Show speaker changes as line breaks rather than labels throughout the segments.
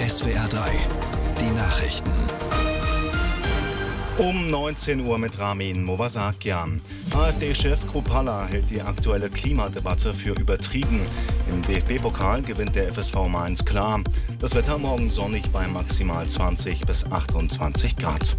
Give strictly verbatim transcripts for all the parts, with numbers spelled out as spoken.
S W R drei, die Nachrichten.
Um neunzehn Uhr mit Ramin Movasakian. AfD-Chef Kruppalla hält die aktuelle Klimadebatte für übertrieben. Im D F B-Pokal gewinnt der F S V Mainz klar. Das Wetter morgen sonnig bei maximal zwanzig bis achtundzwanzig Grad.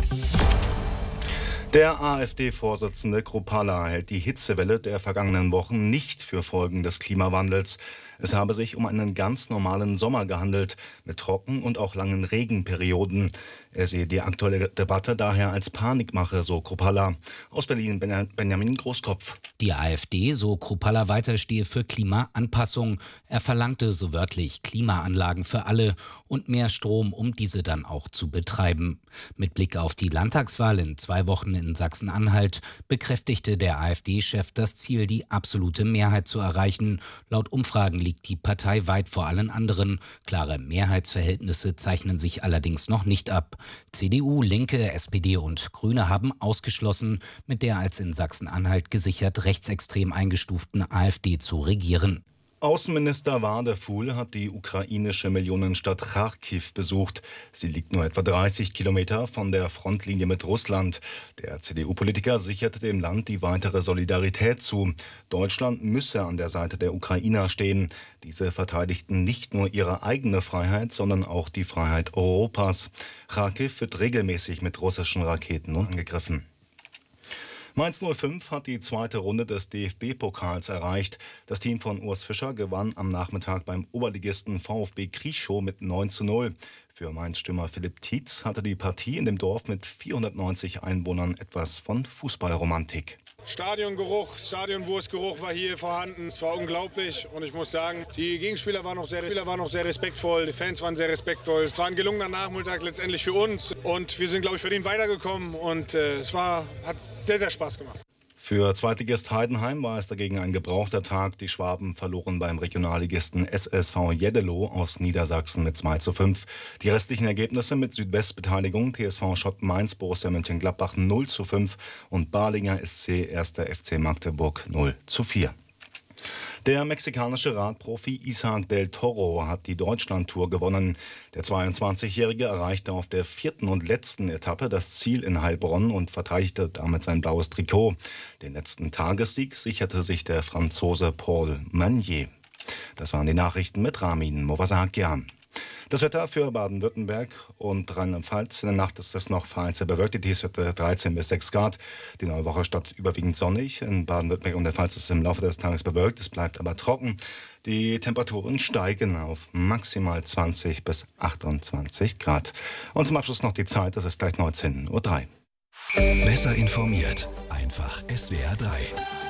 Der AfD-Vorsitzende Kruppalla hält die Hitzewelle der vergangenen Wochen nicht für Folgen des Klimawandels. Es habe sich um einen ganz normalen Sommer gehandelt, mit Trocken- und auch langen Regenperioden. Er sehe die aktuelle Debatte daher als Panikmache, so Kruppalla. Aus Berlin Benjamin Großkopf.
Die AfD, so Kruppalla weiter, stehe für Klimaanpassung. Er verlangte so wörtlich Klimaanlagen für alle und mehr Strom, um diese dann auch zu betreiben. Mit Blick auf die Landtagswahl in zwei Wochen in Sachsen-Anhalt bekräftigte der AfD-Chef das Ziel, die absolute Mehrheit zu erreichen. Laut Umfragen liegt die Partei weit vor allen anderen. Klare Mehrheitsverhältnisse zeichnen sich allerdings noch nicht ab. C D U, Linke, S P D und Grüne haben ausgeschlossen, mit der als in Sachsen-Anhalt gesichert rechtsextrem eingestuften AfD zu regieren.
Außenminister Wadefuhl hat die ukrainische Millionenstadt Charkiw besucht. Sie liegt nur etwa dreißig Kilometer von der Frontlinie mit Russland. Der C D U-Politiker sicherte dem Land die weitere Solidarität zu. Deutschland müsse an der Seite der Ukrainer stehen. Diese verteidigten nicht nur ihre eigene Freiheit, sondern auch die Freiheit Europas. Charkiw wird regelmäßig mit russischen Raketen angegriffen. Mainz null fünf hat die zweite Runde des D F B-Pokals erreicht. Das Team von Urs Fischer gewann am Nachmittag beim Oberligisten VfB Krieschow mit neun zu null. Für Mainz-Stürmer Philipp Tietz hatte die Partie in dem Dorf mit vierhundertneunzig Einwohnern etwas von Fußballromantik.
Stadiongeruch, Stadionwurstgeruch war hier vorhanden. Es war unglaublich und ich muss sagen, die Gegenspieler waren noch sehr, Spieler waren noch sehr respektvoll, die Fans waren sehr respektvoll. Es war ein gelungener Nachmittag letztendlich für uns und wir sind, glaube ich, verdient weitergekommen und äh, es war, hat sehr, sehr Spaß gemacht.
Für Zweitligist Heidenheim war es dagegen ein gebrauchter Tag. Die Schwaben verloren beim Regionalligisten S S V Jeddelo aus Niedersachsen mit zwei zu fünf. Die restlichen Ergebnisse mit Südwestbeteiligung: T S V Schott Mainz, Borussia Mönchengladbach null zu fünf und Balinger S C erster F C Magdeburg null zu vier. Der mexikanische Radprofi Isaac del Toro hat die Deutschlandtour gewonnen. Der zweiundzwanzigjährige erreichte auf der vierten und letzten Etappe das Ziel in Heilbronn und verteidigte damit sein blaues Trikot. Den letzten Tagessieg sicherte sich der Franzose Paul Meunier. Das waren die Nachrichten mit Ramin Movasakian. Das Wetter für Baden-Württemberg und Rheinland-Pfalz. In der Nacht ist es noch vereinzelt bewölkt. Die Tiefstwerte dreizehn bis sechs Grad. Die neue Woche statt überwiegend sonnig. In Baden-Württemberg und der Pfalz ist es im Laufe des Tages bewölkt. Es bleibt aber trocken. Die Temperaturen steigen auf maximal zwanzig bis achtundzwanzig Grad. Und zum Abschluss noch die Zeit. Das ist gleich neunzehn Uhr drei.
Besser informiert. Einfach S W R drei.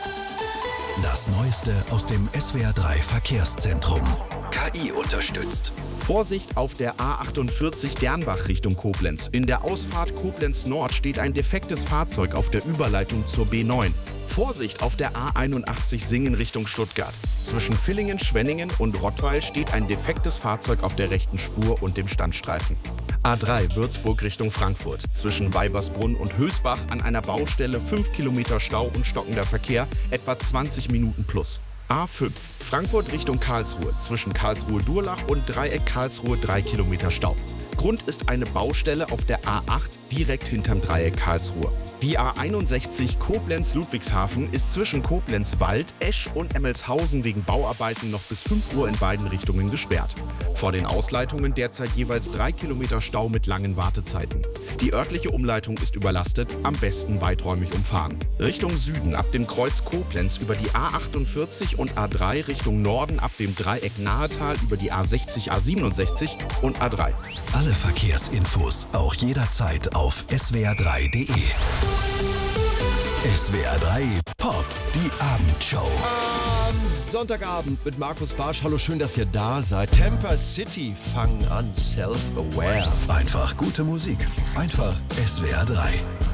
Das Neueste aus dem S W R drei Verkehrszentrum. K I unterstützt.
Vorsicht auf der A achtundvierzig Dernbach Richtung Koblenz. In der Ausfahrt Koblenz Nord steht ein defektes Fahrzeug auf der Überleitung zur B neun. Vorsicht auf der A einundachtzig Singen Richtung Stuttgart. Zwischen Villingen, Schwenningen und Rottweil steht ein defektes Fahrzeug auf der rechten Spur und dem Standstreifen. A drei Würzburg Richtung Frankfurt. Zwischen Weibersbrunn und Hösbach an einer Baustelle fünf Kilometer Stau und stockender Verkehr, etwa zwanzig Minuten plus. A fünf Frankfurt Richtung Karlsruhe. Zwischen Karlsruhe-Durlach und Dreieck Karlsruhe drei Kilometer Stau. Grund ist eine Baustelle auf der A acht direkt hinterm Dreieck Karlsruhe. Die A einundsechzig Koblenz-Ludwigshafen ist zwischen Koblenz-Wald, Esch und Emmelshausen wegen Bauarbeiten noch bis fünf Uhr in beiden Richtungen gesperrt. Vor den Ausleitungen derzeit jeweils drei Kilometer Stau mit langen Wartezeiten. Die örtliche Umleitung ist überlastet, am besten weiträumig umfahren. Richtung Süden ab dem Kreuz Koblenz über die A achtundvierzig und A drei, Richtung Norden ab dem Dreieck Nahetal über die A sechzig, A siebenundsechzig und A drei.
Alle Verkehrsinfos auch jederzeit auf S W R drei punkt de. S W R drei Pop, die Abendshow.
Am Sonntagabend mit Markus Barsch. Hallo, schön, dass ihr da seid. Tampa City fangen an, Self-Aware.
Einfach gute Musik. Einfach S W R drei.